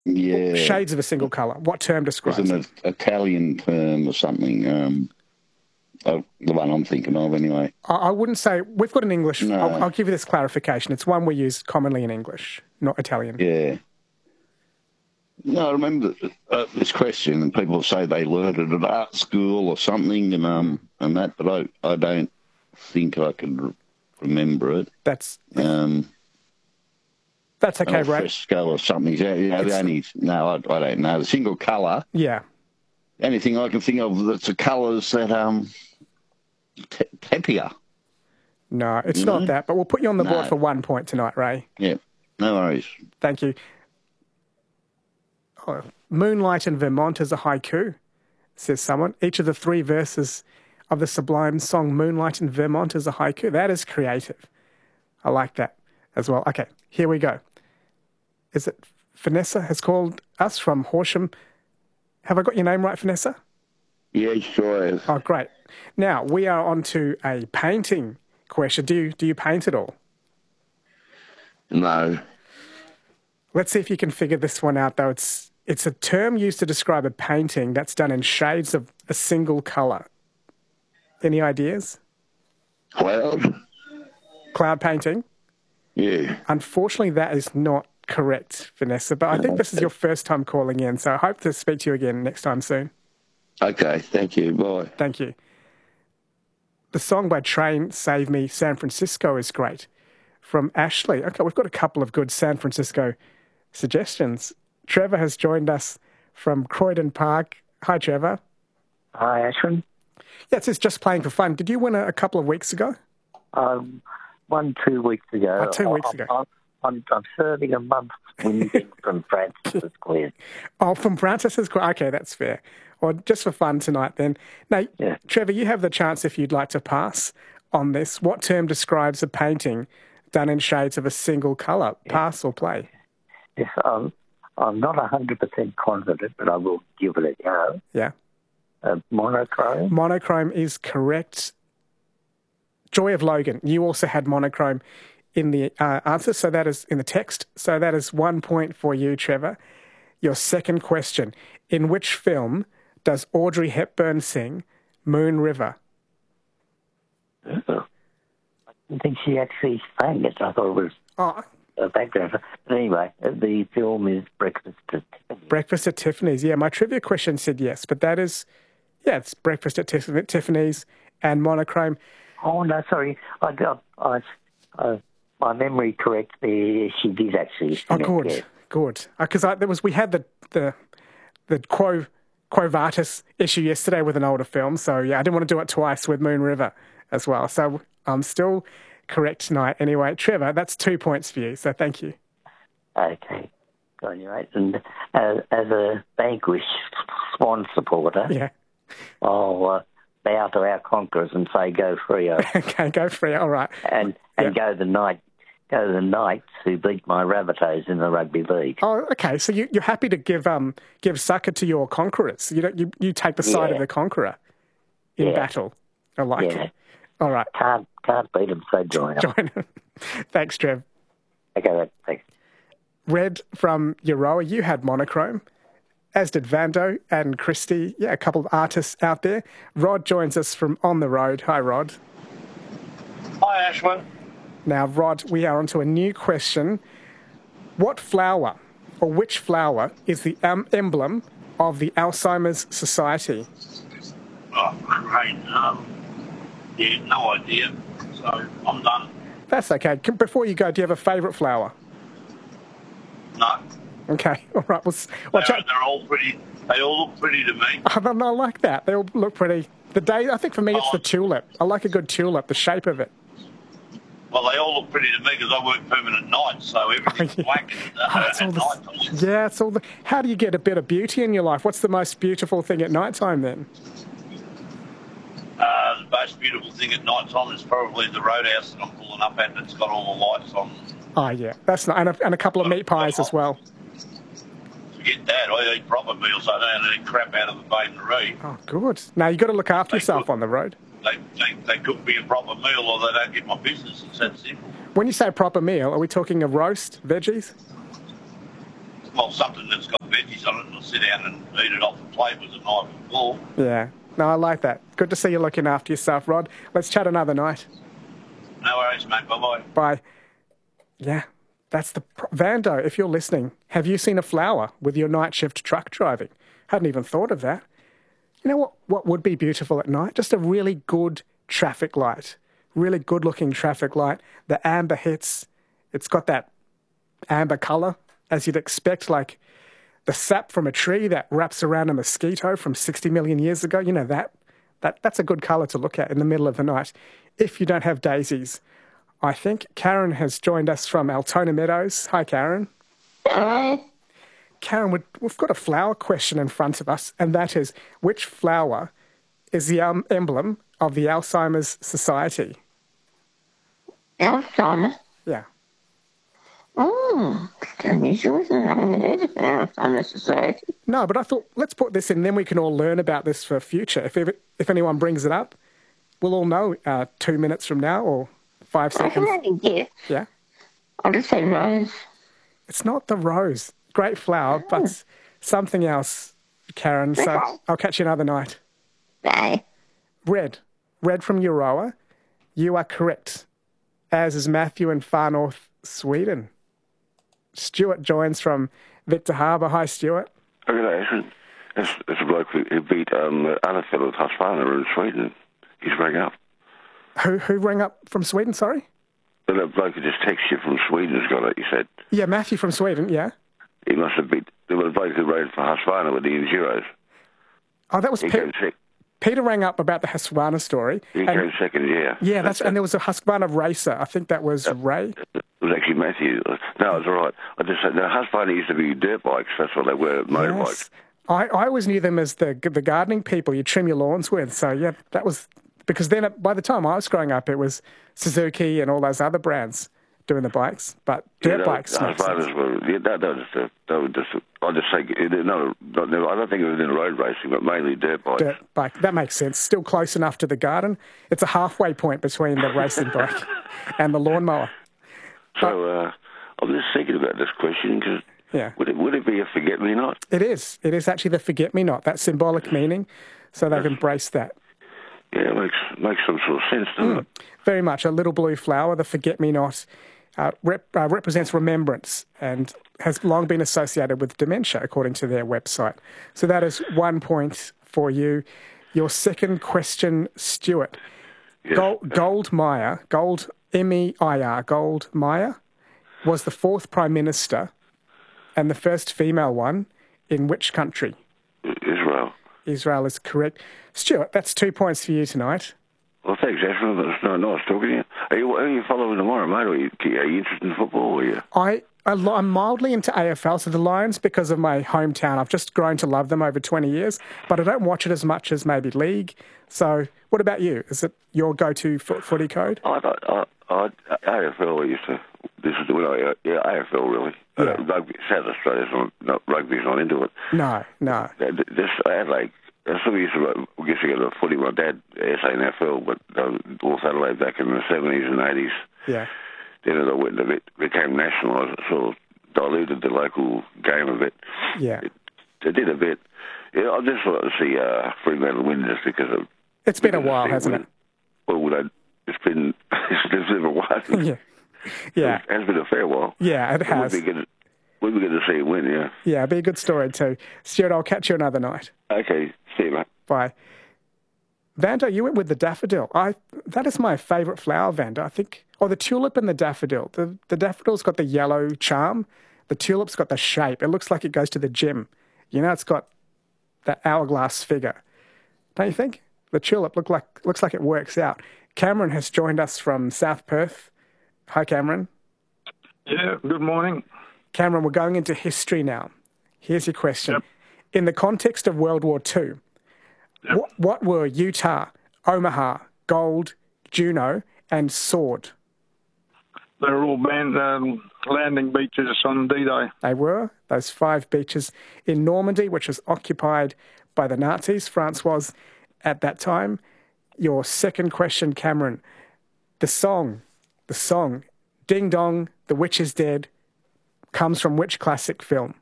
Yeah. Shades of a single colour. What term It's describes an it? Italian term or something. The one I'm thinking of, anyway. I wouldn't say... We've got an English... No. I'll give you this clarification. It's one we use commonly in English, not Italian. Yeah. No, I remember this question, and people say they learned it at art school or something, and that, but I don't think I can remember it. That's okay, Ray. Fresco or something. Yeah, I don't know. The single colour. Yeah. Anything I can think of that's the colours that Tepia. No, it's not that, but we'll put you on the board for 1 point tonight, Ray. Yeah, no worries. Thank you. Oh, Moonlight in Vermont is a haiku, says someone. Each of the 3 verses of the sublime song Moonlight in Vermont is a haiku. That is creative. I like that as well. Okay, here we go. Is it Vanessa has called us from Horsham? Have I got your name right, Vanessa? Yeah, sure is. Oh, great. Now, we are on to a painting question. Do you paint at all? No. Let's see if you can figure this one out, though. It's a term used to describe a painting that's done in shades of a single colour. Any ideas? Cloud painting? Yeah. Unfortunately, that is not correct, Vanessa, but I think this is your first time calling in, so I hope to speak to you again next time soon. Okay, thank you. Bye. Thank you. The song by Train, Save Me, San Francisco is great. From Ashley. Okay, we've got a couple of good San Francisco suggestions. Trevor has joined us from Croydon Park. Hi, Trevor. Hi, Ashwin. Yeah, it says just playing for fun. Did you win a couple of weeks ago? 1, 2 weeks ago. 2 weeks ago. I'm serving a month winning from Francis Square. Oh, from Francis Square. Okay, that's fair. Or just for fun tonight then. Now, yeah. Trevor, you have the chance if you'd like to pass on this. What term describes a painting done in shades of a single colour? Pass or play? Yes, I'm not 100% confident, but I will give it a go. Yeah. Monochrome? Monochrome is correct. Joy of Logan. You also had monochrome in the answer, so that is in the text. So that is 1 point for you, Trevor. Your second question. In which film does Audrey Hepburn sing Moon River? Oh. I didn't think she actually sang it. I thought it was a background. But anyway, the film is Breakfast at Tiffany's. Breakfast at Tiffany's. Yeah, my trivia question said yes, but that is, it's Breakfast at Tiffany's and monochrome. Oh, no, sorry. My memory corrects me. She did actually. Oh, good, good. Because we had the Quo Vadis issue yesterday with an older film, so yeah, I didn't want to do it twice with Moon River as well. So I'm still correct tonight. Anyway, Trevor, that's 2 points for you. So thank you. Okay, got you right. And as a Vanquish Swan supporter, yeah, I'll bow to our conquerors and say go Freo. Okay, go Freo. All right, and go the Knights who beat my Rabbitohs in the rugby league. Oh, okay. So you're happy to give succour to your conquerors. You take the side of the conqueror in battle. I like it. All right. Can't beat them, so join them. Thanks, Trev. Okay, thanks. Red from Euroa, you had monochrome, as did Vando and Christy. Yeah, a couple of artists out there. Rod joins us from On the Road. Hi, Rod. Hi, Ashwin. Now, Rod, we are on to a new question. What flower, or which flower, is the emblem of the Alzheimer's Society? Oh, great. No idea. So, I'm done. That's okay. Before you go, do you have a favourite flower? No. Okay, all right. They're all pretty. They all look pretty to me. I like that. They all look pretty. I think for me, it's the tulip. I like a good tulip, the shape of it. Well, they all look pretty to me because I work permanent nights, so everything's black at night. Yeah, it's all how do you get a bit of beauty in your life? What's the most beautiful thing at night time then? The most beautiful thing at night time is probably the roadhouse that I'm pulling up at, and it's got all the lights on. Oh, yeah. That's nice. And a couple of meat pies as well. Forget that. I eat proper meals. I don't eat crap out of the bain marie. Oh, good. Now, you've got to look after yourself on the road. They cook me a proper meal or they don't get my business. It's that simple. When you say proper meal, are we talking a roast, veggies? well, something that's got veggies on it, and I'll sit down and eat it off the plate with a knife and fork. Yeah. No, I like that. Good to see you looking after yourself, Rod. Let's chat another night. No worries, mate. Bye-bye. Bye. Yeah, that's the... Vando, if you're listening, have you seen a flower with your night shift truck driving? Hadn't even thought of that. You know what would be beautiful at night? Just a really good traffic light. Really good-looking traffic light. The amber hits. It's got that amber colour, as you'd expect, like the sap from a tree that wraps around a mosquito from 60 million years ago. You know, that's a good colour to look at in the middle of the night. If you don't have daisies. I think Karen has joined us from Altona Meadows. Hi, Karen. Hello. Karen, we've got a flower question in front of us, and that is, which flower is the emblem of the Alzheimer's Society? Alzheimer's? Yeah. Oh, it's unusual, isn't it? I haven't heard of an Alzheimer's Society. No, but I thought, let's put this in, then we can all learn about this for future. If anyone brings it up, we'll all know 2 minutes from now or 5 seconds. I can only guess. Yeah? I'll just say rose. It's not the rose. Great flower, but something else, Karen. So Okay. I'll catch you another night. Bye. Red. Red from Euroa. You are correct. As is Matthew in far north Sweden. Stuart joins from Victor Harbour. Hi, Stuart. Okay, it's a bloke who beat the other fellow, Husqvarna, in Sweden. He's rang up. Who rang up from Sweden, sorry? The bloke who just texted you from Sweden's got it, he said. Yeah, Matthew from Sweden, yeah. He must have beat... There was a bloke who rode for Husqvarna with the Enduros. Oh, that was He came second. Peter rang up about the Husqvarna story. He came second, yeah. Yeah, and there was a Husqvarna racer. I think that was Ray. It was actually Matthew. No, it's all right. I just said, no, Husqvarna used to be dirt bikes. That's what they were, motorbikes. Yes. I always knew them as the gardening people you trim your lawns with. So, yeah, that was... Because then, by the time I was growing up, it was Suzuki and all those other brands doing the bikes. But dirt bikes... Husqvarnas were... Yeah, they were just... I just say... I don't think it was in road racing, but mainly dirt bikes. Dirt bike. That makes sense. Still close enough to the garden. It's a halfway point between the racing bike and the lawnmower. So, I'm just thinking about this question, because yeah. would it be a forget-me-not? It is. It is actually the forget-me-not, that symbolic meaning. So they've embraced that. Yeah, it makes some sort of sense, doesn't it? Very much. A little blue flower, the forget-me-not, represents remembrance and has long been associated with dementia, according to their website. So that is 1 point for you. Your second question, Stuart. Yes. Goldmeyer, M-E-I-R, Goldmeyer, was the fourth Prime Minister and the first female one in which country? Israel. Israel is correct. Stuart, that's 2 points for you tonight. Well, thanks, Ashman. It's nice talking to you. Are you following tomorrow, mate? Are you interested in football? Or you? I'm mildly into AFL, so the Lions, because of my hometown, I've just grown to love them over 20 years, but I don't watch it as much as maybe League. So what about you? Is it your go-to footy code? AFL, I used to... This is AFL, really. Yeah. Rugby, South Australia's rugby's not into it. No. This Adelaide... I still used to go to footy. My dad, SANFL, but North Adelaide back in the 70s and 80s. Yeah. Then as I went a bit, became national, I sort of diluted the local game a bit. Yeah. It did a bit. Yeah, I just wanted to see Fremantle win just because of... It's been a while, hasn't it? Well, it's been a while. Yeah. Yeah. It has been a fair while. Yeah, it has. We'd be good to see him win, yeah. Yeah, it'd be a good story too. Stuart, I'll catch you another night. Okay, see you, mate. Bye. Vando, you went with the daffodil. That is my favourite flower, Vando. I think... Oh, the tulip and the daffodil. The daffodil's got the yellow charm. The tulip's got the shape. It looks like it goes to the gym. You know, it's got that hourglass figure. Don't you think? The tulip looks like it works out. Cameron has joined us from South Perth. Hi, Cameron. Yeah, good morning. Cameron, we're going into history now. Here's your question. Yep. In the context of World War II, Yep. what were Utah, Omaha, Gold, Juno, and Sword? They were all banned landing beaches on D-Day. They were, those 5 beaches in Normandy, which was occupied by the Nazis. France was at that time. Your second question, Cameron. The song, Ding Dong, the Witch is Dead, comes from which classic film?